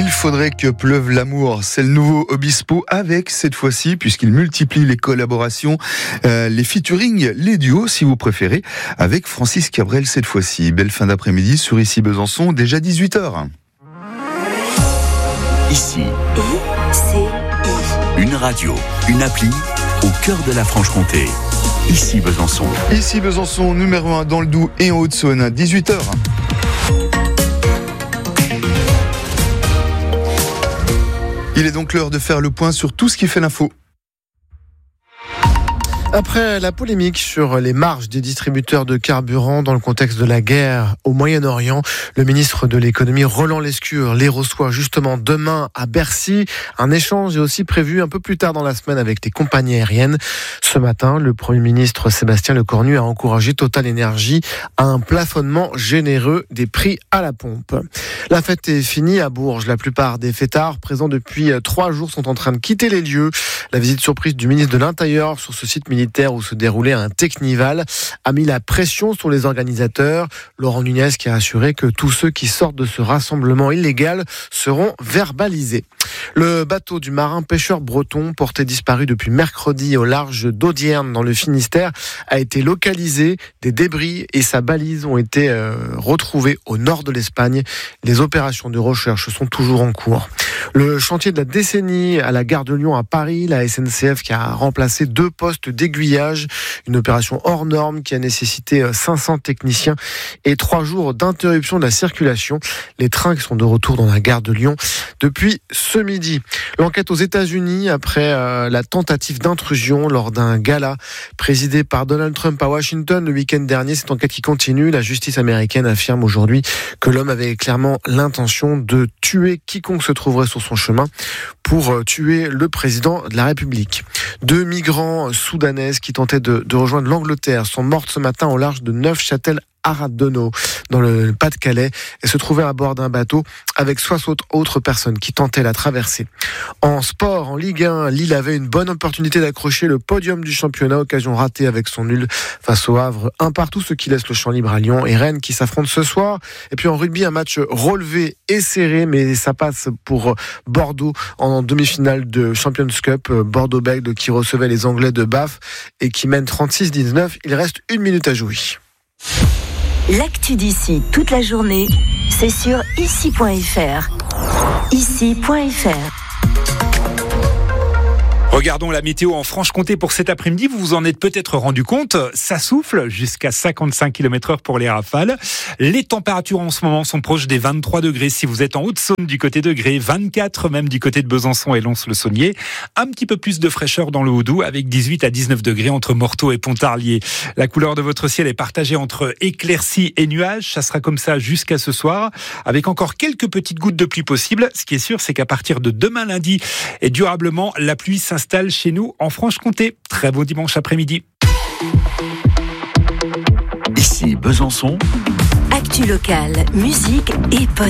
Il faudrait que pleuve l'amour. C'est le nouveau Obispo avec, cette fois-ci, puisqu'il multiplie les collaborations, les featuring, les duos, si vous préférez, avec Francis Cabrel cette fois-ci. Belle fin d'après-midi sur Ici Besançon, déjà 18h. Ici, une radio, une appli, au cœur de la Franche-Comté. Ici Besançon. Ici Besançon, numéro 1 dans le Doubs et en Haute-Saône, 18h. Il est donc l'heure de faire le point sur tout ce qui fait l'info. Après la polémique sur les marges des distributeurs de carburant dans le contexte de la guerre au Moyen-Orient, le ministre de l'économie Roland Lescure les reçoit justement demain à Bercy. Un échange est aussi prévu un peu plus tard dans la semaine avec les compagnies aériennes. Ce matin, le Premier ministre Sébastien Lecornu a encouragé Total Énergie à un plafonnement généreux des prix à la pompe. La fête est finie à Bourges. La plupart des fêtards présents depuis 3 jours sont en train de quitter les lieux. La visite surprise du ministre de l'Intérieur sur ce site militaire où se déroulait un Technival a mis la pression sur les organisateurs. Laurent Nunez qui a assuré que tous ceux qui sortent de ce rassemblement illégal seront verbalisés. Le bateau du marin pêcheur breton, porté disparu depuis mercredi au large d'Audierne dans le Finistère, a été localisé. Des débris et sa balise ont été retrouvés au nord de l'Espagne. Les opérations de recherche sont toujours en cours. Le chantier de la décennie à la gare de Lyon à Paris, la SNCF qui a remplacé 2 postes d'aiguillage, une opération hors norme qui a nécessité 500 techniciens et 3 jours d'interruption de la circulation. Les trains qui sont de retour dans la gare de Lyon depuis ce midi. L'enquête aux États-Unis après la tentative d'intrusion lors d'un gala présidé par Donald Trump à Washington le week-end dernier. Cette enquête qui continue. La justice américaine affirme aujourd'hui que l'homme avait clairement l'intention de tuer quiconque se trouverait sur son chemin pour tuer le président de la République. 2 migrants soudanaises qui tentaient de rejoindre l'Angleterre sont mortes ce matin au large de Neufchâtel-Aradono dans le Pas-de-Calais et se trouvaient à bord d'un bateau avec 60 autres personnes qui tentaient la traversée. En sport, en Ligue 1, Lille avait une bonne opportunité d'accrocher le podium du championnat, occasion ratée avec son nul face au Havre, 1-1, ce qui laisse le champ libre à Lyon et Rennes qui s'affrontent ce soir. Et puis en rugby, un match relevé et serré, mais ça passe pour Bordeaux en demi-finale de Champions Cup. Bordeaux-Bègles qui recevait les Anglais de Bath et qui mène 36-19. Il reste 1 minute à jouer. L'actu d'ici toute la journée, c'est sur ici.fr. Ici.fr. Regardons la météo en Franche-Comté pour cet après-midi. Vous vous en êtes peut-être rendu compte. Ça souffle jusqu'à 55 km/h pour les rafales. Les températures en ce moment sont proches des 23 degrés si vous êtes en Haute-Saône du côté de Grès, 24 même du côté de Besançon et Lons-le-Saunier. Un petit peu plus de fraîcheur dans le Haut-Doubs avec 18 à 19 degrés entre Morteau et Pontarlier. La couleur de votre ciel est partagée entre éclaircies et nuages. Ça sera comme ça jusqu'à ce soir avec encore quelques petites gouttes de pluie possibles. Ce qui est sûr, c'est qu'à partir de demain lundi et durablement, la pluie s'installe chez nous en Franche-Comté. Très beau dimanche après-midi. Ici Besançon. Actu locale, musique et